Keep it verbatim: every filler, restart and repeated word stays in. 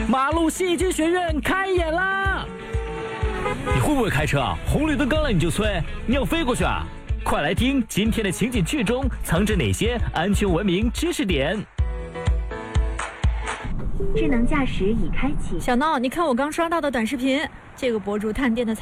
马路戏剧学院开演啦！你会不会开车啊？红绿灯刚来你就催，你要飞过去啊？快来听今天的情景剧中藏着哪些安全文明知识点。 智能驾驶已开启。 小闹，你看我刚刷到的短视频，这个博主探店的